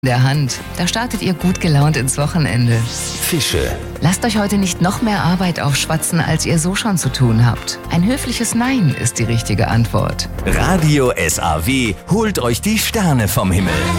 der Hand. Da startet ihr gut gelaunt ins Wochenende. Fische. Lasst euch heute nicht noch mehr Arbeit aufschwatzen, als ihr so schon zu tun habt. Ein höfliches Nein ist die richtige Antwort. Radio SAW holt euch die Sterne vom Himmel.